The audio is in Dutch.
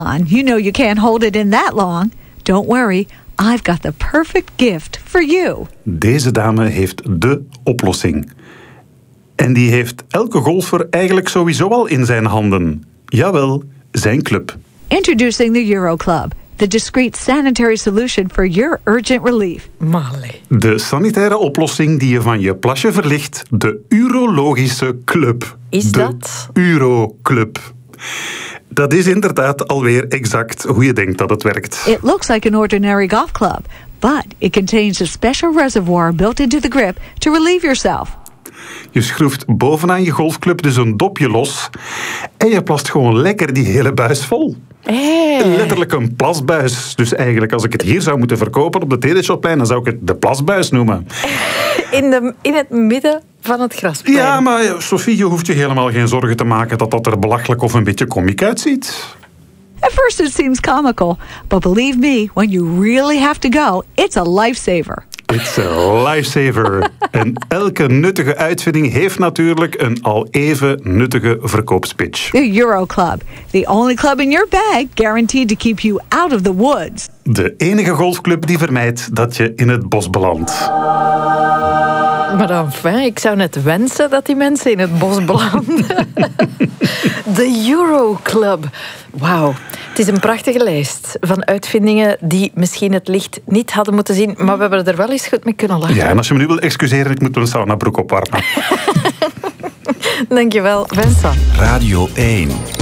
You know you can't hold it in that long. Don't worry, I've got the perfect gift for you. Deze dame heeft de oplossing. En die heeft elke golfer eigenlijk sowieso al in zijn handen. Jawel, zijn club. Introducing the Euro Club, the discreet sanitary solution for your urgent relief. Mali. De sanitaire oplossing die je van je plasje verlicht. De Urologische Club. Is dat? De Uroclub. Dat is inderdaad alweer exact hoe je denkt dat het werkt. It looks like an ordinary golf club, but it contains a special reservoir built into the grip to relieve yourself. Je schroeft bovenaan je golfclub dus een dopje los en je plast gewoon lekker die hele buis vol. Letterlijk een plasbuis. Dus eigenlijk, als ik het hier zou moeten verkopen op de Teleshoplein, dan zou ik het de plasbuis noemen. In het midden van het grasplein. Ja, maar Sophie, je hoeft je helemaal geen zorgen te maken dat er belachelijk of een beetje komiek uitziet. At first it seems comical, but believe me, when you really have to go, it's a lifesaver. It's a lifesaver. En elke nuttige uitvinding heeft natuurlijk een al even nuttige verkoopspitch. The Euro Club, the only club in your bag guaranteed to keep you out of the woods. De enige golfclub die vermijdt dat je in het bos belandt. Maar enfin, ik zou net wensen dat die mensen in het bos belanden. De Euro Club. Wauw. Het is een prachtige lijst van uitvindingen die misschien het licht niet hadden moeten zien, maar we hebben er wel eens goed mee kunnen lachen. Ja, en als je me nu wil excuseren, ik moet mijn saunabroek opwarmen. Dankjewel, Vincent. Radio 1.